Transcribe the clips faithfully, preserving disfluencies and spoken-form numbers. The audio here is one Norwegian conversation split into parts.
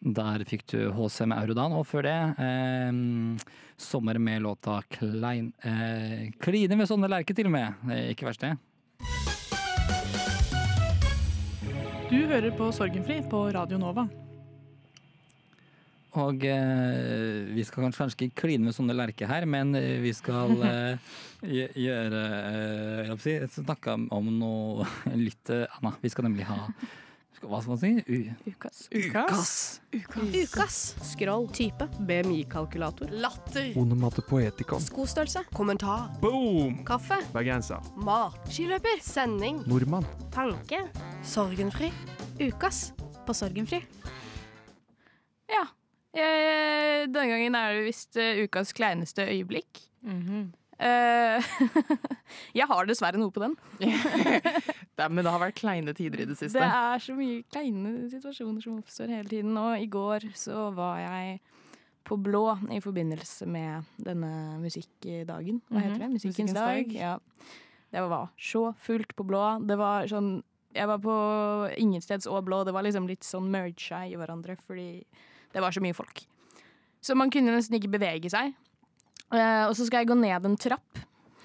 Der fikk du H C med Eurodan, og før det eh, sommer med låta Klein, eh, Kline med sånne lerke til og med. Eh, ikke verst det. Du hører på Sorgenfri på Radio Nova. Og eh, vi skal kanskje, kanskje ikke kline med sånne lerke her, men vi skal eh, gjøre eh, jeg vil si, snakke om noe litt annet. Vi skal nemlig ha hva skal man si? U Ukas. Ukas. Ukas. Ukas. Scroll. Type. B M I-kalkulator. Latter. Onomatopoetikon. Skostørrelse. Kommentar. Boom. Kaffe. Bergenser. Mat. Skiløper. Sending. Nordmann. Tanke. Sorgenfri. Ukas på Sorgenfri. Ja. Eh, denne gangen er det visst uh, ukas kleineste øyeblikk. Mm-hmm. Eh, jeg har dessverre noe på den. det, men det har vært kleine tider i det siste. Det er så mye kleine situasjoner som oppstår hele tiden. Og i går så var jeg på Blå i forbindelse med denne musikkdagen. Hva heter det? Mhm. Musikkens Musikkens dag. dag. Ja. Det var så fullt på Blå. Det var sånn, jeg var på Ingensteds og Blå. Det var liksom litt sånn merga i hverandre, fordi det var så mye folk. Så man kunne nesten ikke bevege seg. Uh, og så skal jeg gå ned en trapp.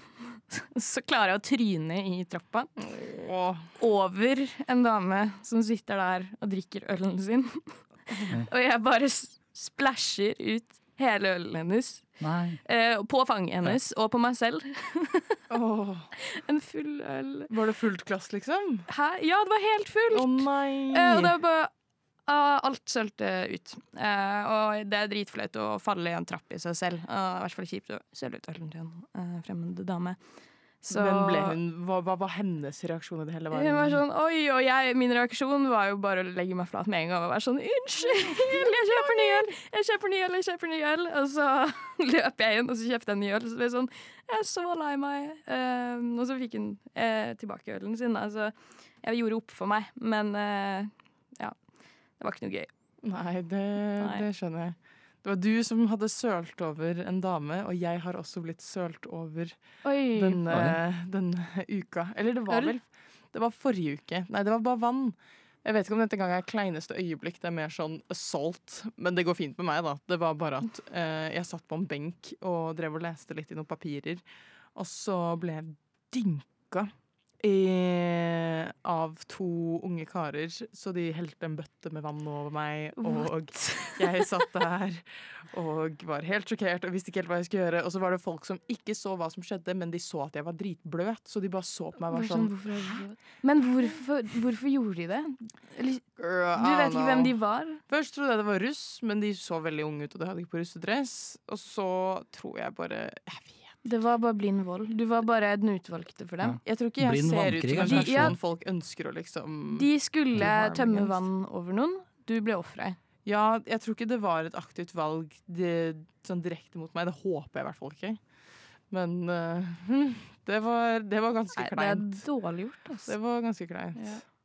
Så klarer jeg å tryne i trappa. Åh. Over en dame som sitter der og drikker ølen sin. Og jeg bare s- splasher ut hele ølen hennes. Nei. Uh, på fanget hennes og på meg selv. Åh. En full øl. Var det fullt glass, liksom? Hæ? Ja, det var helt fullt. Å nei! Uh, og det var bare uh, alt sølte ut. Uh, og det er dritflaut å falle i en trapp i seg selv. Og i hvert fall kjipt å søle ut ølen til en uh, fremmed dame. Så Men ble hun, hva, hva var hennes reaksjon i det hele? Var hun var hun- sånn, oi, og jeg, min reaksjon var jo bare å legge meg flat med en gang og være sånn, unnskyld, jeg kjøper ny øl, jeg kjøper ny øl, jeg kjøper ny øl. Og så løp jeg inn, og så kjøpte jeg en ny øl. Så ble jeg sånn, jeg er så lei meg. Um, og så fikk hun eh, tilbake ølen sin. Altså, jeg gjorde opp for meg, men eh, ja, det var ikke noe gøy. Nei, det, Nei. det skjønner jeg. Det var du som hadde sølt over en dame, og jeg har også blitt sølt over Oi. denne, denne uka. Eller det var Øl? vel Det var forrige uke. Nei, det var bare vann. Jeg vet ikke om dette gang er kleineste øyeblikk. Det er mer sånn assault. Men det går fint med meg, da. Det var bare at eh, jeg satt på en benk og drev og leste litt i noen papirer. Og så ble jeg dynka i, av to unge karer. Så de helte en bøtte med vann over meg, og jeg satt der og var helt sjokkert og visste ikke helt hva jeg skulle gjøre. Og så var det folk som ikke så hva som skjedde, men de så at jeg var dritbløt, så de bare så på meg og var sånn hvorfor er det så- Men hvorfor, hvorfor gjorde de det? Eller, «Girl, du I vet don't ikke hvem know». de var? Først trodde jeg det var russ, men de så veldig unge ut, og de hadde ikke på russedress. Og så tror jeg bare Jeg vet. Det var bare blind vold. Du var bare den utvalgte for dem. Jeg tror ikke jeg Blind ser ut vannkrig, som en kanskje? person Ja. folk ønsker å liksom De skulle Do harm tømme against. vann over noen. Du ble offeret. Ja, jeg tror ikke det var et aktivt valg det, sånn direkte mot meg. Det håper jeg i hvert fall ikke. Men uh, det, var, det var ganske Nei, det kleint. er dårlig gjort, altså. Det var ganske kleint. Ja.